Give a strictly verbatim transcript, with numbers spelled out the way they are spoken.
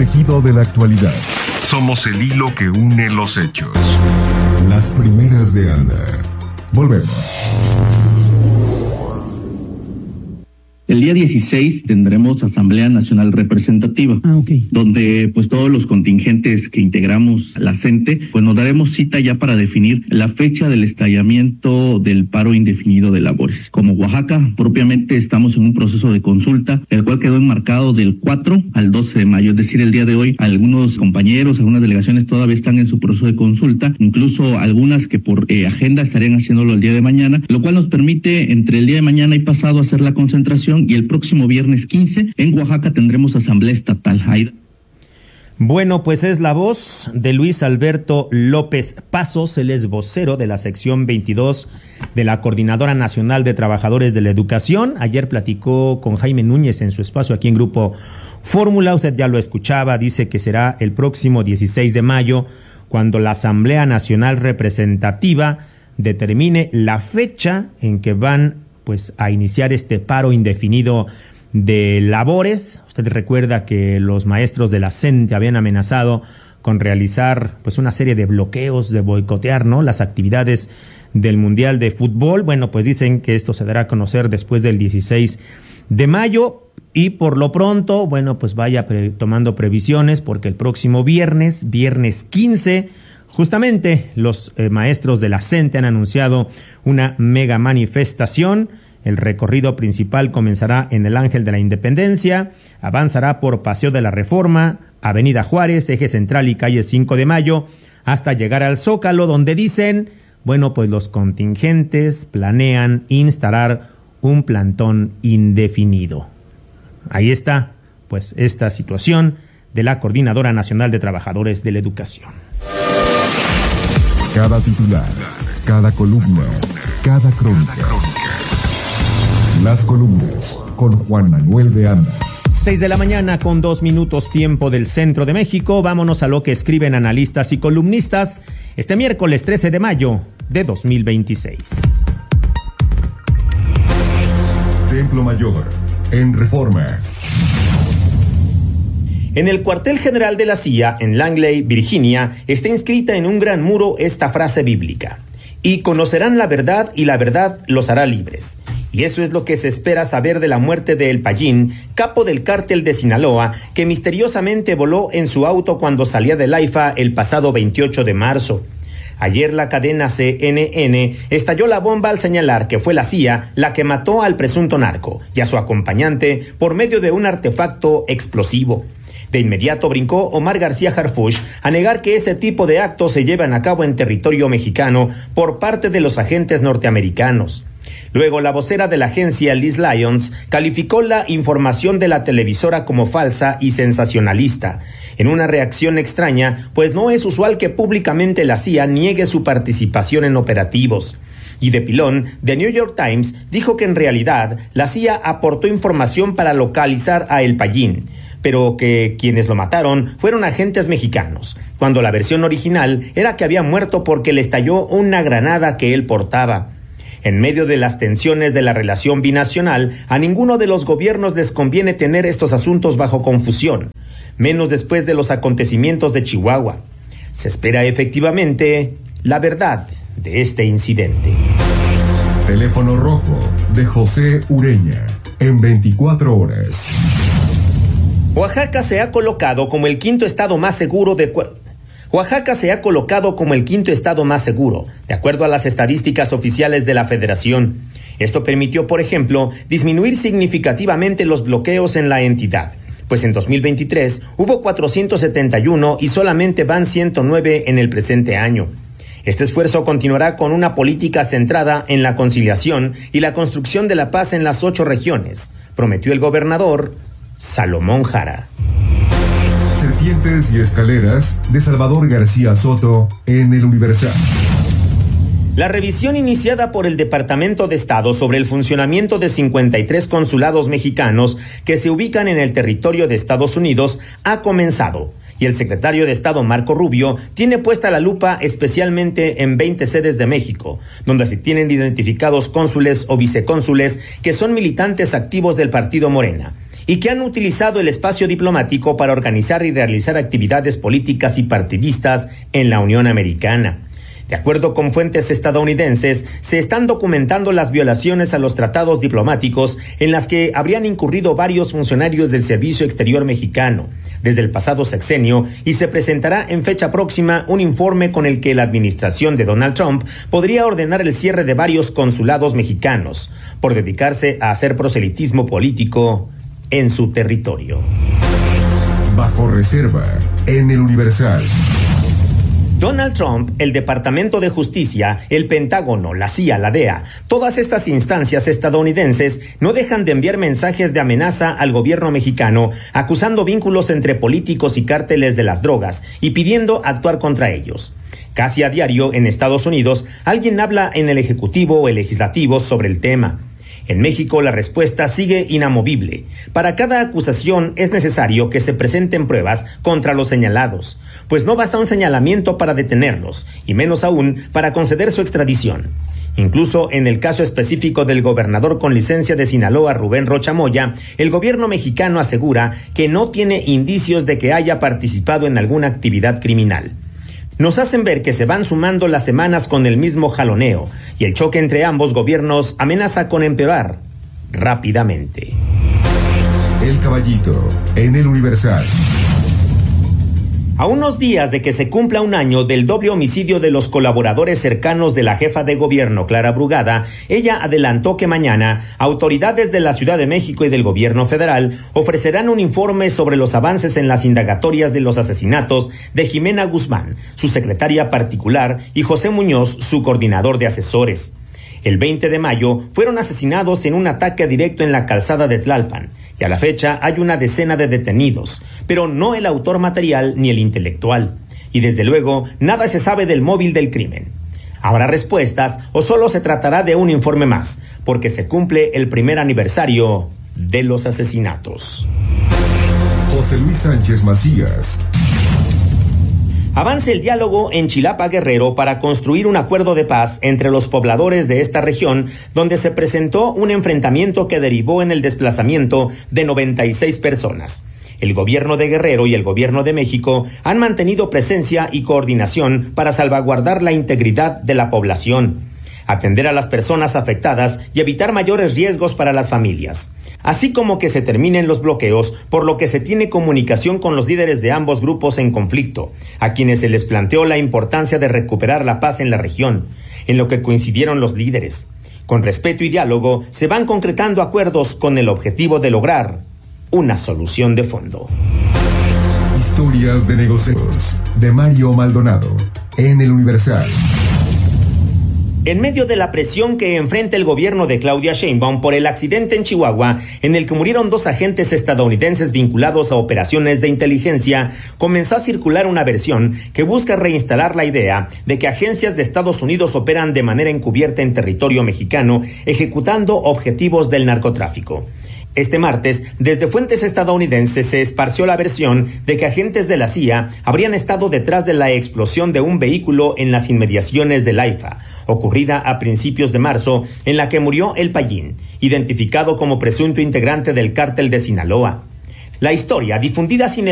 tejido de la actualidad. Somos el hilo que une los hechos. Las primeras de Anda. Volvemos. El día dieciséis tendremos Asamblea Nacional Representativa, ah, okay. donde pues todos los contingentes que integramos la CENTE, pues nos daremos cita ya para definir la fecha del estallamiento del paro indefinido de labores. Como Oaxaca, propiamente estamos en un proceso de consulta, el cual quedó enmarcado del cuatro al doce de mayo, es decir, el día de hoy algunos compañeros, algunas delegaciones todavía están en su proceso de consulta, incluso algunas que por eh, agenda estarían haciéndolo el día de mañana, lo cual nos permite entre el día de mañana y pasado hacer la concentración. Y el próximo viernes quince en Oaxaca tendremos asamblea estatal. Ahí... Bueno, pues es la voz de Luis Alberto López Pasos, él es vocero de la sección veintidós de la Coordinadora Nacional de Trabajadores de la Educación. Ayer platicó con Jaime Núñez en su espacio aquí en Grupo Fórmula, usted ya lo escuchaba, dice que será el próximo dieciséis de mayo cuando la Asamblea Nacional Representativa determine la fecha en que van pues a iniciar este paro indefinido de labores. Usted recuerda que los maestros de la CENTE habían amenazado con realizar pues una serie de bloqueos, de boicotear, ¿no?, las actividades del Mundial de Fútbol. Bueno, pues dicen que esto se dará a conocer después del dieciséis de mayo y por lo pronto, bueno, pues vaya pre- tomando previsiones porque el próximo viernes, viernes quince, justamente los eh, maestros de la CENTE han anunciado una mega manifestación. El recorrido principal comenzará en el Ángel de la Independencia, avanzará por Paseo de la Reforma, Avenida Juárez, Eje Central y Calle cinco de Mayo, hasta llegar al Zócalo, donde dicen, bueno, pues los contingentes planean instalar un plantón indefinido. Ahí está, pues, esta situación de la Coordinadora Nacional de Trabajadores de la Educación. Cada titular, cada columna, cada crónica. Las columnas con Juan Manuel de Anda. Seis de la mañana con dos minutos tiempo del centro de México. Vámonos a lo que escriben analistas y columnistas este miércoles trece de mayo de dos mil veintiséis. Templo Mayor, en Reforma. En el cuartel general de la C I A, en Langley, Virginia, está inscrita en un gran muro esta frase bíblica: y conocerán la verdad y la verdad los hará libres. Y eso es lo que se espera saber de la muerte de El Payín, capo del cártel de Sinaloa, que misteriosamente voló en su auto cuando salía del AIFA el pasado veintiocho de marzo. Ayer la cadena C N N estalló la bomba al señalar que fue la C I A la que mató al presunto narco y a su acompañante por medio de un artefacto explosivo. De inmediato brincó Omar García Harfuch a negar que ese tipo de actos se llevan a cabo en territorio mexicano por parte de los agentes norteamericanos. Luego, la vocera de la agencia, Liz Lyons, calificó la información de la televisora como falsa y sensacionalista, en una reacción extraña, pues no es usual que públicamente la C I A niegue su participación en operativos. Y de pilón, The New York Times dijo que en realidad la C I A aportó información para localizar a El Payín, pero que quienes lo mataron fueron agentes mexicanos, cuando la versión original era que había muerto porque le estalló una granada que él portaba. En medio de las tensiones de la relación binacional, a ninguno de los gobiernos les conviene tener estos asuntos bajo confusión, menos después de los acontecimientos de Chihuahua. Se espera efectivamente la verdad de este incidente. Teléfono rojo de José Ureña, en veinticuatro horas. Oaxaca se ha colocado como el quinto estado más seguro de... Oaxaca se ha colocado como el quinto estado más seguro, de acuerdo a las estadísticas oficiales de la Federación. Esto permitió, por ejemplo, disminuir significativamente los bloqueos en la entidad, pues en dos mil veintitrés hubo cuatrocientos setenta y uno y solamente van ciento nueve en el presente año. Este esfuerzo continuará con una política centrada en la conciliación y la construcción de la paz en las ocho regiones, prometió el gobernador Salomón Jara. Serpientes y escaleras de Salvador García Soto en El Universal. La revisión iniciada por el Departamento de Estado sobre el funcionamiento de cincuenta y tres consulados mexicanos que se ubican en el territorio de Estados Unidos ha comenzado, y el secretario de Estado Marco Rubio tiene puesta la lupa especialmente en veinte sedes de México, donde se tienen identificados cónsules o vicecónsules que son militantes activos del partido Morena, y que han utilizado el espacio diplomático para organizar y realizar actividades políticas y partidistas en la Unión Americana. De acuerdo con fuentes estadounidenses, se están documentando las violaciones a los tratados diplomáticos en las que habrían incurrido varios funcionarios del Servicio Exterior mexicano desde el pasado sexenio, y se presentará en fecha próxima un informe con el que la administración de Donald Trump podría ordenar el cierre de varios consulados mexicanos por dedicarse a hacer proselitismo político en su territorio. Bajo reserva en el Universal. Donald Trump, el Departamento de Justicia, el Pentágono, la C I A, la D E A, todas estas instancias estadounidenses no dejan de enviar mensajes de amenaza al gobierno mexicano, acusando vínculos entre políticos y cárteles de las drogas y pidiendo actuar contra ellos. Casi a diario en Estados Unidos, alguien habla en el Ejecutivo o el Legislativo sobre el tema. En México la respuesta sigue inamovible. Para cada acusación es necesario que se presenten pruebas contra los señalados, pues no basta un señalamiento para detenerlos, y menos aún para conceder su extradición. Incluso en el caso específico del gobernador con licencia de Sinaloa, Rubén Rocha Moya, el gobierno mexicano asegura que no tiene indicios de que haya participado en alguna actividad criminal. Nos hacen ver que se van sumando las semanas con el mismo jaloneo, y el choque entre ambos gobiernos amenaza con empeorar rápidamente. El Caballito en el Universal. A unos días de que se cumpla un año del doble homicidio de los colaboradores cercanos de la jefa de gobierno, Clara Brugada, ella adelantó que mañana autoridades de la Ciudad de México y del gobierno federal ofrecerán un informe sobre los avances en las indagatorias de los asesinatos de Jimena Guzmán, su secretaria particular, y José Muñoz, su coordinador de asesores. El veinte de mayo fueron asesinados en un ataque directo en la calzada de Tlalpan, y a la fecha hay una decena de detenidos, pero no el autor material ni el intelectual. Y desde luego, nada se sabe del móvil del crimen. ¿Habrá respuestas o solo se tratará de un informe más, porque se cumple el primer aniversario de los asesinatos? José Luis Sánchez Macías. Avance el diálogo en Chilapa, Guerrero, para construir un acuerdo de paz entre los pobladores de esta región, donde se presentó un enfrentamiento que derivó en el desplazamiento de noventa y seis personas. El gobierno de Guerrero y el gobierno de México han mantenido presencia y coordinación para salvaguardar la integridad de la población, atender a las personas afectadas y evitar mayores riesgos para las familias, así como que se terminen los bloqueos, por lo que se tiene comunicación con los líderes de ambos grupos en conflicto, a quienes se les planteó la importancia de recuperar la paz en la región, en lo que coincidieron los líderes. Con respeto y diálogo se van concretando acuerdos con el objetivo de lograr una solución de fondo. Historias de negocios de Mario Maldonado en el Universal. En medio de la presión que enfrenta el gobierno de Claudia Sheinbaum por el accidente en Chihuahua, en el que murieron dos agentes estadounidenses vinculados a operaciones de inteligencia, comenzó a circular una versión que busca reinstalar la idea de que agencias de Estados Unidos operan de manera encubierta en territorio mexicano, ejecutando objetivos del narcotráfico. Este martes, desde fuentes estadounidenses se esparció la versión de que agentes de la C I A habrían estado detrás de la explosión de un vehículo en las inmediaciones del AIFA, ocurrida a principios de marzo, en la que murió El Payín, identificado como presunto integrante del cártel de Sinaloa. La historia, difundida sin